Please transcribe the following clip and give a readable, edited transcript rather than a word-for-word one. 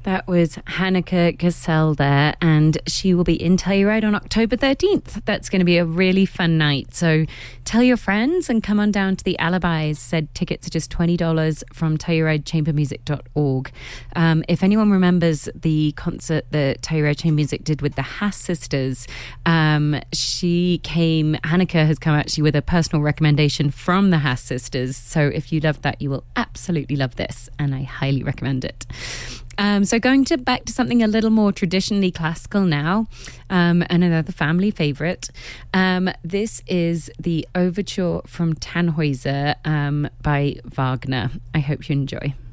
That was Hanneke Gesell there, and she will be in Telluride on October 13th. That's going to be a really fun night. So tell your friends and come on down to the Alibis. Said tickets are just $20 from TellurideChambermusic.org. If anyone remembers the concert that Telluride Chamber Music did with the Haas sisters, Hanneke has come actually with a personal recommendation from the Haas sisters. So if you love that, you will absolutely love this, and I highly recommend it. So going back to something a little more traditionally classical now, and another family favourite. This is the Overture from Tannhäuser by Wagner. I hope you enjoy.